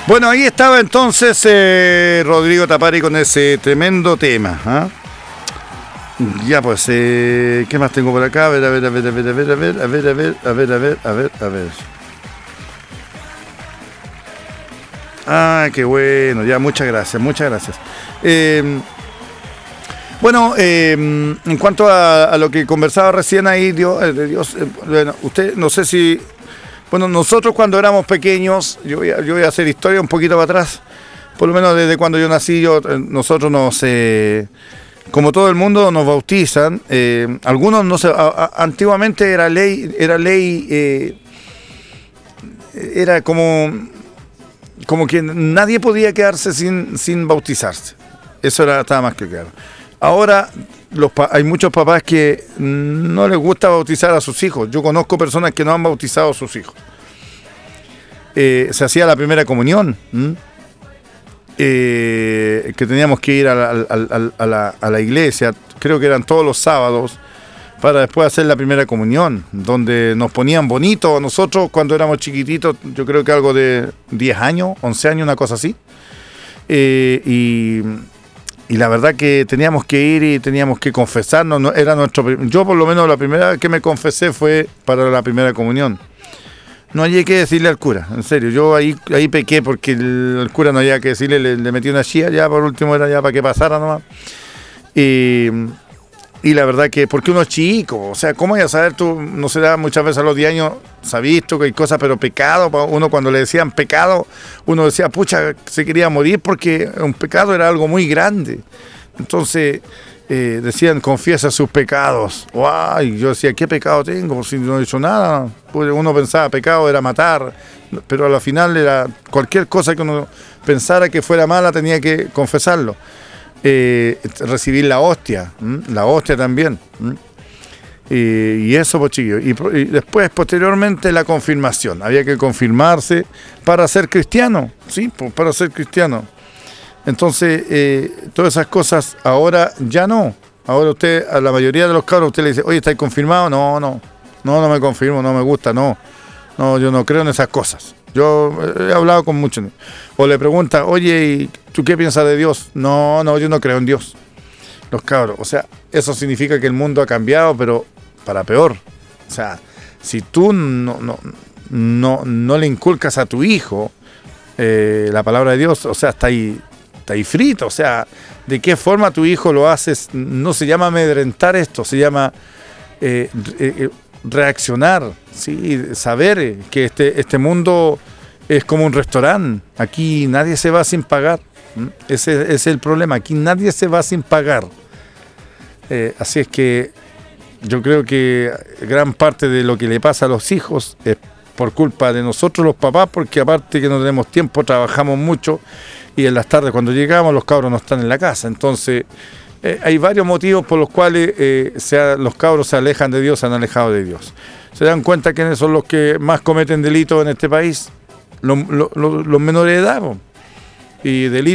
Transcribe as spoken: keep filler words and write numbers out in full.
Bueno, ahí estaba entonces eh, Rodrigo Tapari con ese tremendo tema. ¿eh? Ya pues, eh, ¿qué más tengo por acá? A ver, a ver, a ver, a ver, a ver, a ver, a ver, a ver, a ver, a ver, a ver, a ver. Ah, qué bueno, ya, muchas gracias, muchas gracias. Eh, bueno, eh, en cuanto a, a lo que conversaba recién ahí, Dios, eh, Dios eh, bueno, usted, no sé si... Bueno, nosotros cuando éramos pequeños, yo voy a, yo voy a hacer historia un poquito para atrás, por lo menos desde cuando yo nací, yo, nosotros nos, eh, como todo el mundo, nos bautizan. Eh, algunos, no sé, a, a, antiguamente era ley, era ley, eh, era como, como que nadie podía quedarse sin, sin bautizarse. Eso era, estaba más que claro. Ahora los, hay muchos papás que no les gusta bautizar a sus hijos. Yo conozco personas que no han bautizado a sus hijos. Eh, se hacía la primera comunión, eh, que teníamos que ir a la, a, la, a, la, a la iglesia, creo que eran todos los sábados, para después hacer la primera comunión, donde nos ponían bonito. Nosotros cuando éramos chiquititos, yo creo que algo de diez años, once años, una cosa así. Eh, y... Y la verdad que teníamos que ir y teníamos que confesarnos. No, era nuestro, yo por lo menos la primera vez que me confesé fue para la primera comunión. No había que decirle al cura, en serio. Yo ahí, ahí pequé porque el, el cura no había que decirle, le, le metí una chía, ya por último era ya para que pasara nomás. Y, y la verdad que, porque uno es chico, o sea, ¿cómo voy a saber tú? No se da muchas veces a los diez años, se ha visto que hay cosas, pero pecado, uno cuando le decían pecado, uno decía, pucha, se quería morir porque un pecado era algo muy grande. Entonces, eh, decían, confiesa sus pecados. ¡Wow! Y yo decía, ¿qué pecado tengo? Pues si no he hecho nada. Pues uno pensaba, pecado era matar, pero al final era cualquier cosa que uno pensara que fuera mala, tenía que confesarlo. Eh, recibir la hostia, ¿m? la hostia también. Y, y eso, pues chiquillos. Y, y después, posteriormente, la confirmación. Había que confirmarse para ser cristiano, ¿sí? Pues para ser cristiano. Entonces, eh, todas esas cosas ahora ya no. Ahora usted, a la mayoría de los cabros, usted le dice, oye, ¿estáis confirmado? No, no, no, no me confirmo, no me gusta, no. No, yo no creo en esas cosas. Yo he hablado con muchos. O le pregunta, oye, ¿tú qué piensas de Dios? No, no, yo no creo en Dios. Los cabros, o sea, eso significa que el mundo ha cambiado, pero para peor. O sea, si tú no, no, no, no le inculcas a tu hijo eh, la palabra de Dios, o sea, está ahí, está ahí frito. O sea, ¿de qué forma tu hijo lo haces? No se llama amedrentar esto, se llama eh, eh, reaccionar, ¿sí? Saber que este, este mundo es como un restaurante. Aquí nadie se va sin pagar. Ese, ese es el problema. Aquí nadie se va sin pagar. Eh, así es que yo creo que gran parte de lo que le pasa a los hijos es por culpa de nosotros los papás, porque aparte que no tenemos tiempo, trabajamos mucho y en las tardes cuando llegamos los cabros no están en la casa. Entonces eh, hay varios motivos por los cuales eh, sea, los cabros se alejan de Dios, se han alejado de Dios. ¿Se dan cuenta quiénes son los que más cometen delitos en este país? Los, los, los menores de edad, ¿no? Y delitos